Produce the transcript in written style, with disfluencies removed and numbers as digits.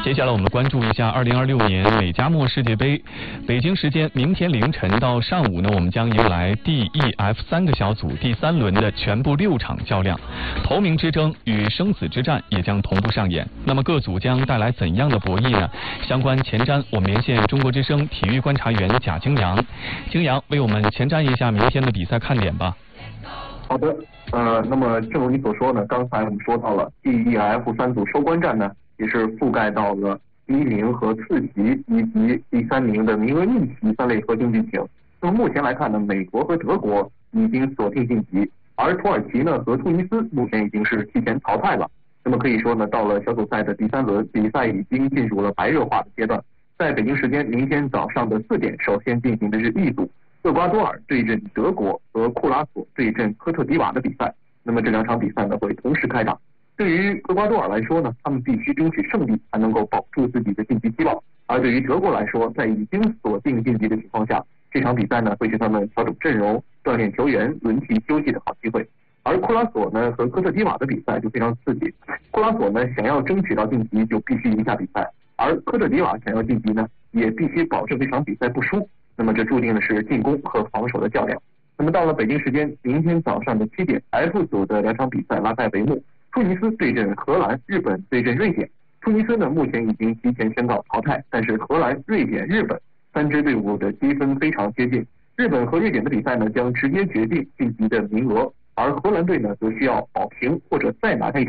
接下来我们关注一下2026年美加墨世界杯。北京时间明天凌晨到上午呢，我们将迎来 D、E、F 3个小组第3轮的全部6场较量，头名之争与生死之战也将同步上演。那么各组将带来怎样的博弈呢？相关前瞻，我们连线中国之声体育观察员贾京阳。京阳为我们前瞻一下明天的比赛看点吧。 好的，那么正如你所说呢，刚才我们说到了 D、E、F 3组收官战呢，也是覆盖到了第1名和次席以及第3名的名额逆袭3类核心剧情。那么目前来看呢，美国和德国已经锁定晋级，而土耳其呢和突尼斯目前已经是提前淘汰了。那么可以说呢，到了小组赛的第3轮，比赛已经进入了白热化的阶段。在北京时间明天早上的4点，首先进行的是 E 组，厄瓜多尔对阵德国和库拉索对阵科特迪瓦的比赛。那么这2场比赛呢会同时开打。对于厄瓜多尔来说呢，他们必须争取胜利才能够保住自己的晋级希望。而对于德国来说，在已经锁定晋级的情况下，这场比赛呢会是他们调整阵容、锻炼球员、轮替休息的好机会。而库拉索呢和科特迪瓦的比赛就非常刺激。库拉索呢想要争取到晋级，就必须赢下比赛，而科特迪瓦想要晋级呢，也必须保证这场比赛不输。那么这注定的是进攻和防守的较量。那么到了北京时间明天早上的7点，F 组的2场比赛拉开帷幕。突尼斯对阵荷兰，日本对阵瑞典。突尼斯呢目前已经提前宣告淘汰，但是荷兰、瑞典、日本3支队伍的积分非常接近。日本和瑞典的比赛呢将直接决定晋级的名额，而荷兰队呢则需要保平或者再拿下一场